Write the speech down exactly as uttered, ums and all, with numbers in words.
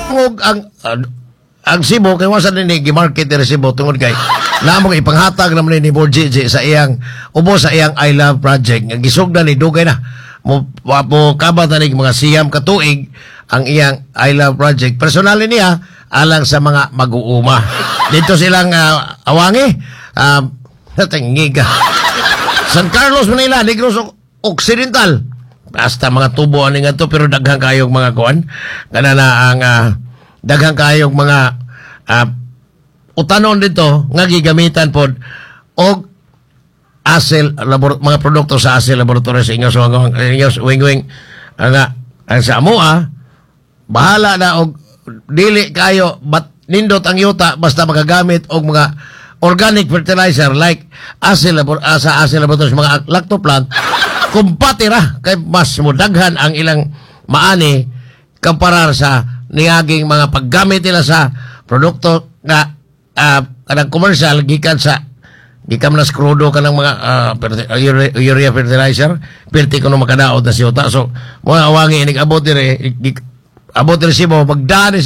og ang uh, ang Cebu kay wasa ni gi-market ni Cebu tungod kay namo ipanghatag naman ni Borgie sa iyang ubo sa iyang I Love project nga gisugdan ni dugay na mo mo kabat ni mga siyam ka tuig ang iyang I Love project personally niya alang sa mga mag-uuma dito silang uh, awangi um uh, tingiga San Carlos Manila Negros Occidental basta mga tubo ani nga to pero daghang kayong mga kuan kana na ang uh, daghang kayong mga uh, utanon dito nga gigamitan pod og Asel labor mga produkto sa Asel Laboratory sa inyo so inyo wing wing nga ang sa amoa bahala na og dili kayo but nindot ang yuta basta magagamit og mga organic fertilizer like Asel uh, sa Asel Laboratory mga lactoplant kumpatira kay mas mudaghan ang ilang maani kamparar sa niyaging mga paggamit nila sa produkto nga uh, kanang commercial gikan sa gikan na skrudo kanang mga uh, urea, urea fertilizer perti kuno makadaot na siyota so mga awangi inig abot dire abot dire siya magdaan